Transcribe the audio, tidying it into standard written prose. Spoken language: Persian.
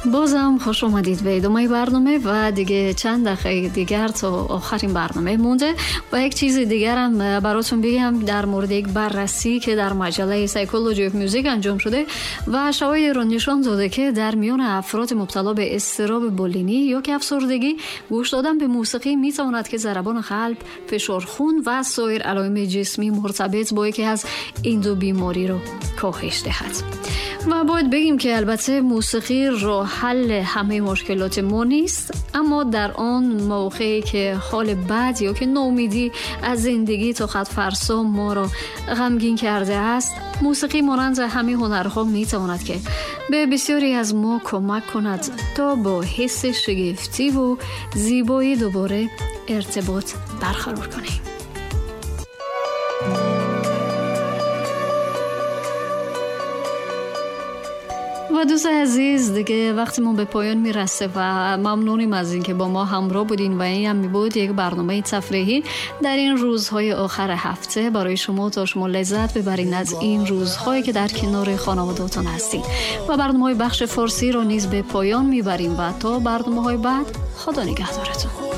بازم خوش اومدید به ادامه برنامه و دیگه چند دقیقه دیگر تا آخرین برنامه مونده و یک چیز دیگر هم براتون بگم در مورد یک بررسی که در مجله سایکولوژی اف میوزیک انجام شده و شواهدی رو نشان داده که در میان افراد مبتلا به اضطراب بولینی یا که افسردگی گوش دادن به موسیقی میتواند که ضربان قلب، فشار خون و سایر علائم جسمی مرتبط با یکی از این دو بیماری رو کاهش دهد. و باید بگیم که البته موسیقی راه حل همه مشکلات ما نیست، اما در آن موقعی که حال بد یا که ناامیدی از زندگی تا خط فرسا ما را غمگین کرده است، موسیقی مانند همه هنرها میتواند که به بسیاری از ما کمک کند تا با حس شگفتی و زیبایی دوباره ارتباط برقرار کنیم. و دوست عزیز دیگه وقتمون به پایان میرسه و ممنونیم از اینکه با ما همراه بودین و این هم میبود یک برنامه تفریحی در این روزهای آخر هفته برای شما تا شما لذت ببرین از این روزهایی که در کنار خانواده‌تون هستین و برنامه‌های بخش فارسی رو نیز به پایان میبریم و تا برنامه‌های بعد خدا نگهدارتون.